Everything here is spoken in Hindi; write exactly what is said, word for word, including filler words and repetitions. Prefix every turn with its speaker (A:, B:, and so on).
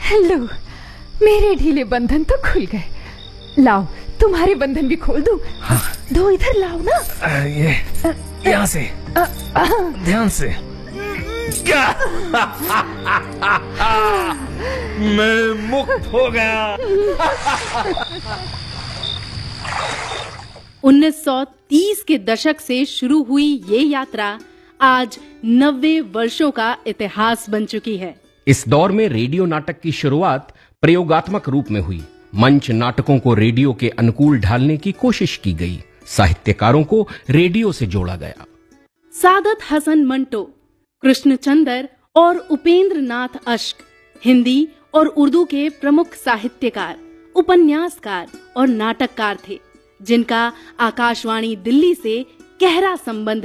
A: लो, मेरे ढीले बंधन तो खुल गए। लाओ, तुम्हारे बंधन भी खोल दूं। हाँ। दो इधर लाओ ना।
B: आ, ये यहाँ से, आ, आ, ध्यान से। मैं मुक्त हो गया।
C: उन्नीस सौ तीस के दशक से शुरू हुई ये यात्रा आज नब्बे वर्षों का इतिहास बन चुकी है।
D: इस दौर में रेडियो नाटक की शुरुआत प्रयोगात्मक रूप में हुई। मंच नाटकों को रेडियो के अनुकूल ढालने की कोशिश की गई। साहित्यकारों को रेडियो से जोड़ा गया।
C: सादत हसन मंटो, कृष्णचंद्र और उपेंद्र नाथ अश्क हिंदी और उर्दू के प्रमुख साहित्यकार, उपन्यासकार और नाटककार थे, जिनका आकाशवाणी दिल्ली से गहरा संबंध